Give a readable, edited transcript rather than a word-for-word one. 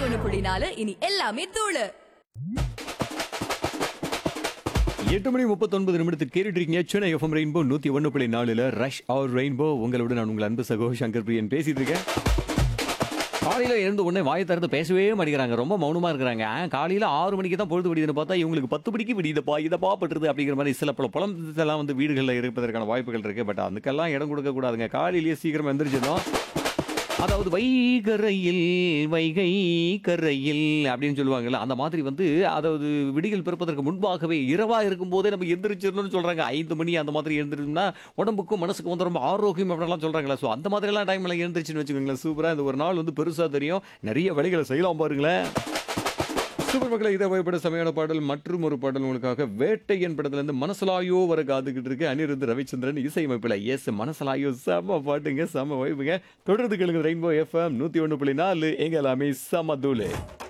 101.4 இனி எல்லாமே தூளு. 8:39 கேட்டுட்டு இருக்கீங்க. Chennai FM rainbow 101.4 rush R rainbow. உங்களுடன் நான் உங்கள் அன்பு சகோ சங்கர் பிரியன் பேசிட்டு இருக்கேன். காலையில எழுந்த உடனே வாயை திறந்து பேசவே மாட்டேங்கிறாங்க. ரொம்ப மௌனமா இருக்கிறாங்க. காலையில 6 மணிக்கு தான் பொழுது விடியுதுன்னு பார்த்தா இவங்களுக்கு 10 மணிக்கு விடியுதப்பா இதப்பா பட்டுருது அப்படிங்கிற மாதிரி சில பல புலம்பெல்லாம் வந்து வீடுகளில் இருப்பதற்கான வாய்ப்புகள் இருக்கு. பட் அதுக்கெல்லாம் இடம் கொடுக்க கூடாதுங்க. காலையிலேயே சீக்கிரம் எந்திரிச்சிடணும். அதாவது வைகை கரையில் அப்படின்னு சொல்லுவாங்கல்ல, அந்த மாதிரி வந்து அதாவது விடிகள் பிறப்பதற்கு முன்பாகவே இரவா இருக்கும்போதே நம்ம எந்திரிச்சிடணும்னு சொல்றாங்க. 5 மணி அந்த மாதிரி எழுந்திருந்தா உடம்புக்கும் மனசுக்கும் வந்து ரொம்ப ஆரோக்கியம் அப்படிலாம் சொல்றாங்களா. ஸோ அந்த மாதிரிலாம் டைம்ல எழுந்திரிச்சுன்னு வச்சுக்கோங்களேன், சூப்பராக இந்த ஒரு நாள் வந்து பெருசா தெரியும். நிறைய வேலைகளை செய்யலாம் பாருங்களேன். சூப்பர் மக்களை இதை வகைப்பட செமையான பாடல் மற்றும் ஒரு பாடல் உங்களுக்காக வேட்டையன் படத்துல இருந்து மனசலாயோ வர காத்துக்கிட்டு இருக்கு. அனிருத் ரவிச்சந்திரன் இசையமைப்பில். எஸ், மனசலாயோ செம பாட்டுங்க, செம வைப்புங்க. தொடர்ந்து கேளுங்க ரெயின்போ எஃப்எம் 101.4 எங்க எல்லாமே செம தூளு.